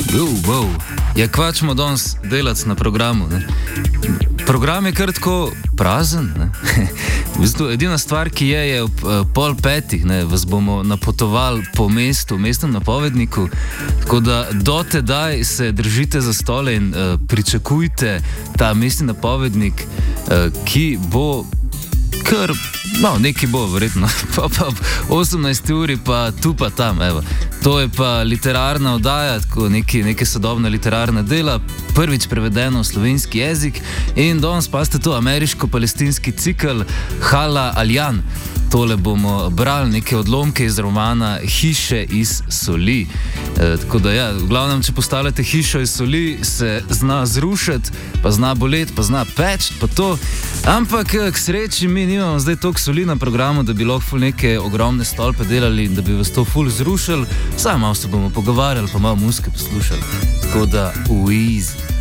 Ja, kvačemo danes delati na programu. Ne? Program je kar tako prazen. Ne? V bistvu, edina stvar, ki je ob 4:30, vas bomo napotovali po mestu, mestnem napovedniku. Tako da do tedaj se držite za stole in pričakujte ta mestni napovednik, ki bo kar, nekaj bo verjetno, pa 18 uri pa tu pa tam, evo. To je pa literarna oddaja, tako neke sodobne literarne dela, prvič prevedeno v slovenski jezik in danes pa ste to ameriško-palestinski cikel Hala Aljan. Tole bomo brali neke odlomke iz romana Hiše iz soli. Tako da ja, v glavnem, če postavljate hišo iz soli, se zna zrušiti, pa zna boleti, pa zna peči, pa to. Ampak k sreči mi nimamo zdaj toliko soli na programu, da bi lahko neke ogromne stolpe delali in da bi vas to ful zrušili. Samo malo se bomo pogovarjali, pa malo muzike poslušali. Tako da, easy.